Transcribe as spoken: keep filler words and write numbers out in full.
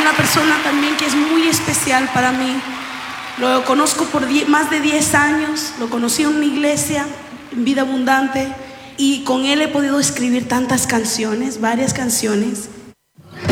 una persona también que es muy especial para mí. Lo conozco por más de diez años, lo conocí en una iglesia, en Vida Abundante, y con él he podido escribir tantas canciones, varias canciones.